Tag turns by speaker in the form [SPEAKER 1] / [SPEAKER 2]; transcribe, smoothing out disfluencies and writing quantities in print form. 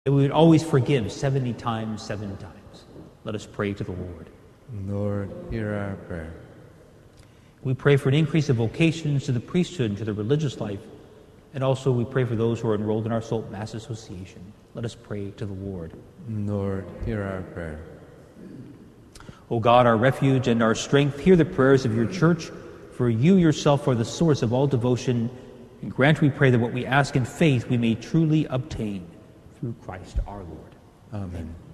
[SPEAKER 1] that we would always forgive 70 times, 7 times. Let us pray to the Lord.
[SPEAKER 2] Lord, hear our prayer.
[SPEAKER 1] We pray for an increase of vocations to the priesthood and to the religious life, and also we pray for those who are enrolled in our Salt Mass Association. Let us pray to the Lord.
[SPEAKER 2] Lord, hear our prayer.
[SPEAKER 1] O God, our refuge and our strength, hear the prayers of your church, for you yourself are the source of all devotion, and grant, we pray, that what we ask in faith we may truly obtain through Christ our Lord.
[SPEAKER 2] Amen.